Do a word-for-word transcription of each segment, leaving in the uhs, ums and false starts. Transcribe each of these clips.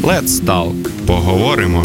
Let's Talk. Поговоримо.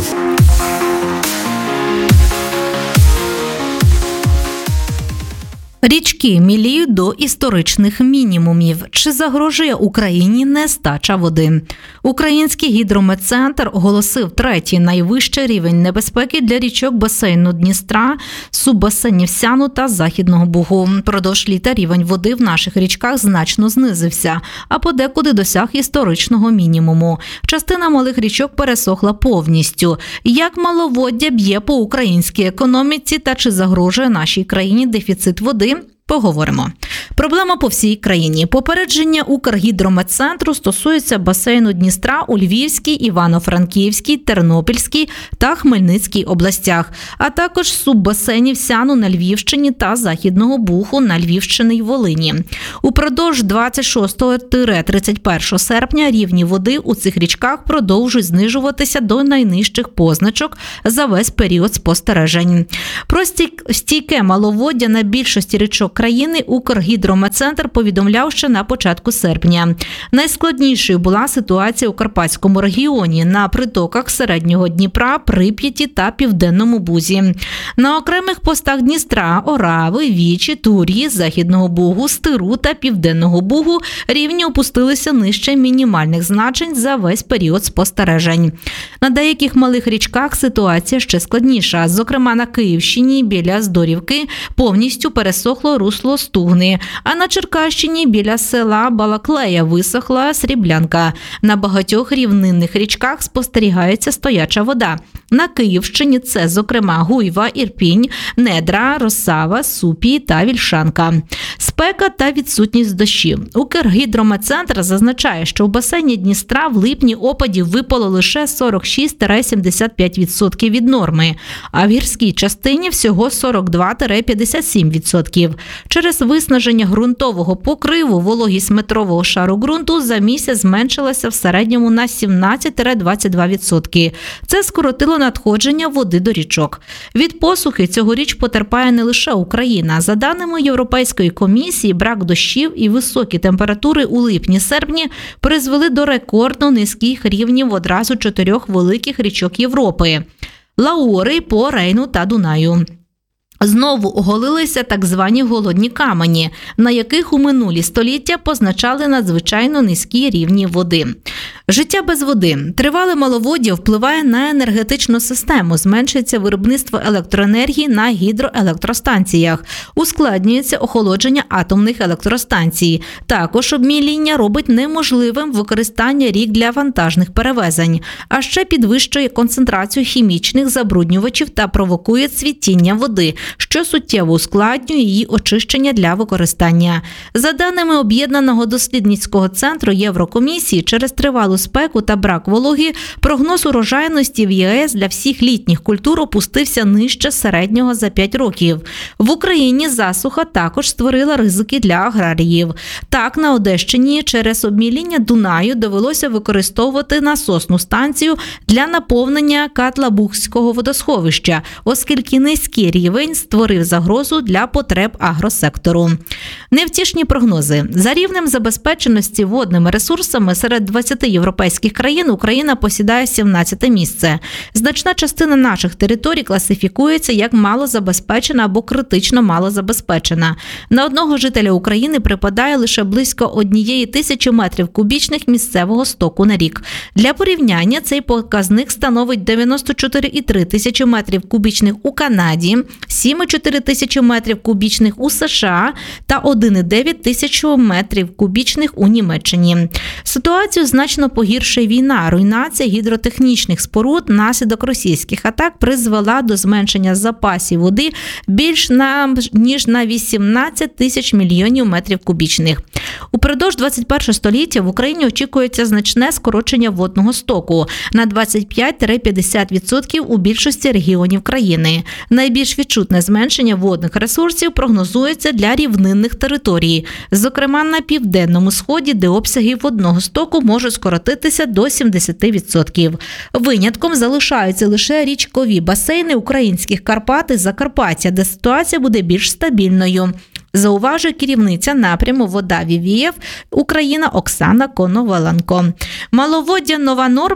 Річки міліють до історичних мінімумів. Чи загрожує Україні нестача води? Український гідрометцентр оголосив третій найвищий рівень небезпеки для річок басейну Дністра, суббасейнів Сяну та Західного Бугу. Продовж літа рівень води в наших річках значно знизився, а подекуди досяг історичного мінімуму. Частина малих річок пересохла повністю. Як маловоддя б'є по українській економіці та чи загрожує нашій країні дефіцит води? Поговоримо. Проблема по всій країні. Попередження Укргідрометцентру стосується басейну Дністра у Львівській, Івано-Франківській, Тернопільській та Хмельницькій областях, а також суббасейнів Сяну на Львівщині та Західного Буху на Львівщині й Волині. Упродовж двадцять шостого - тридцять першого серпня рівні води у цих річках продовжують знижуватися до найнижчих позначок за весь період спостережень. Про стійке маловоддя на більшості річок країни Укргідрометцентр повідомляв ще на початку серпня. Найскладнішою була ситуація у Карпатському регіоні на притоках Середнього Дніпра, Прип'яті та Південному Бузі. На окремих постах Дністра,Орави, Вічі, Тур'ї, Західного Бугу, Стиру та Південного Бугу рівні опустилися нижче мінімальних значень за весь період спостережень. На деяких малих річках ситуація ще складніша. Зокрема, на Київщині біля Здорівки повністю пересохло русло Стугни, а на Черкащині біля села Балаклея висохла Сріблянка. На багатьох рівнинних річках спостерігається стояча вода. На Київщині це, зокрема, Гуйва, Ірпінь, Недра, Росава, Супі та Вільшанка. Спека та відсутність дощів. Укргідрометцентр зазначає, що в басейні Дністра в липні опадів випало лише сорок шість - сімдесят п'ять відсотків від норми, а в гірській частині всього сорок два - п'ятдесят сім відсотків. Через виснаження ґрунтового покриву вологість метрового шару ґрунту за місяць зменшилася в середньому на сімнадцять - двадцять два відсотки. Це скоротило надходження води до річок. Від посухи цьогоріч потерпає не лише Україна. За даними Європейської комісії, брак дощів і високі температури у липні-серпні призвели до рекордно низьких рівнів одразу чотирьох великих річок Європи – Лаури, По, Рейну та Дунаю. Знову оголилися так звані голодні камені, на яких у минулі століття позначали надзвичайно низькі рівні води. Життя без води. Тривале маловоддя впливає на енергетичну систему, зменшується виробництво електроенергії на гідроелектростанціях, ускладнюється охолодження атомних електростанцій. Також обміління робить неможливим використання рік для вантажних перевезень, а ще підвищує концентрацію хімічних забруднювачів та провокує цвітіння води, що суттєво ускладнює її очищення для використання. За даними Об'єднаного дослідницького центру Єврокомісії, через тривалу спеку та брак вологи, прогноз урожайності в ЄС для всіх літніх культур опустився нижче середнього за п'ять років. В Україні засуха також створила ризики для аграріїв. Так, на Одещині через обміління Дунаю довелося використовувати насосну станцію для наповнення Катлабухського водосховища, оскільки низький рівень створив загрозу для потреб агросектору. Невтішні прогнози. За рівнем забезпеченості водними ресурсами серед двадцяти європейських країн Україна посідає сімнадцяте місце. Значна частина наших територій класифікується як малозабезпечена або критично малозабезпечена. На одного жителя України припадає лише близько однієї тисячі метрів кубічних місцевого стоку на рік. Для порівняння цей показник становить дев'яносто чотири цілих три тисячі метрів кубічних у Канаді, сім цілих чотири тисячі метрів кубічних у США та один цілих дев'ять тисячі метрів кубічних у Німеччині. Ситуацію значно погіршує війна. Руйнація гідротехнічних споруд наслідок російських атак призвела до зменшення запасів води більш на, ніж на вісімнадцять тисяч мільйонів метрів кубічних. Упродовж двадцять першого століття в Україні очікується значне скорочення водного стоку на двадцять п'ять - п'ятдесят відсотків у більшості регіонів країни. Найбільш відчутне зменшення водних ресурсів прогнозується для рівнинних територій, зокрема на південному сході, де обсяги водного стоку можуть скоротитися до сімдесят відсотків. Винятком залишаються лише річкові басейни українських Карпат і Закарпаття, де ситуація буде більш стабільною. Зауважує керівниця напряму «Вода Вівіїв» Україна Оксана Коноваленко. Маловоддя – нова норма.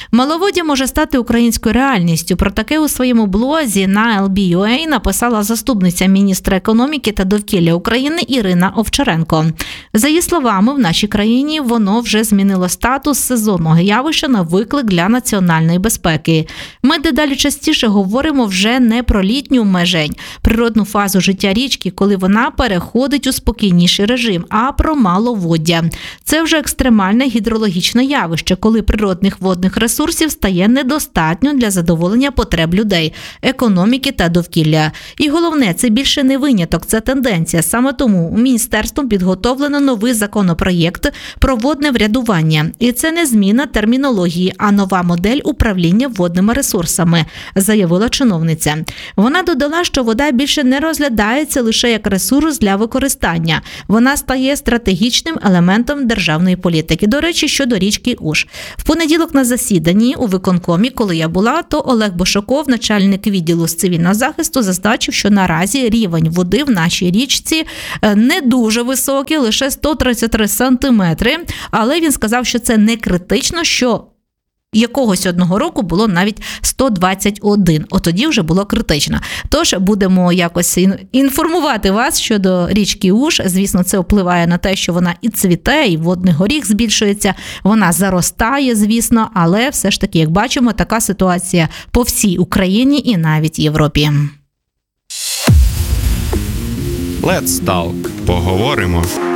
Маловоддя може стати українською реальністю. Про таке у своєму блозі на ел бі ю ей написала заступниця міністра економіки та довкілля України Ірина Овчаренко. За її словами, в нашій країні воно вже змінило статус сезонного явища на виклик для національної безпеки. Ми дедалі частіше говоримо вже не про літню межень, природну фазу життя річки, коли вона переходить у спокійніший режим, а про маловоддя. Це вже екстремальне гідрологічне явище, коли природних водних ресурсів стає недостатньо для задоволення потреб людей, економіки та довкілля. І головне, це більше не виняток, це тенденція. Саме тому міністерством підготовлено новий законопроєкт про водне врядування. І це не зміна термінології, а нова модель управління водними ресурсами, заявила чиновниця. Вона додала, що вода більше не розглядається лише як ресурс для використання. Вона стає стратегічним елементом державної політики. До речі, щодо річки Уж. В понеділок на засіданні у виконкомі, коли я була, то Олег Бошаков, начальник відділу з цивільного захисту, зазначив, що наразі рівень води в нашій річці не дуже високий, лише сто тридцять три сантиметри, але він сказав, що це не критично, що якогось одного року було навіть сто двадцять один. От тоді вже було критично. Тож будемо якось інформувати вас щодо річки Уж. Звісно, це впливає на те, що вона і цвіте, і водний горіх збільшується, вона заростає, звісно, але все ж таки, як бачимо, така ситуація по всій Україні і навіть Європі. Let's talk. Поговоримо.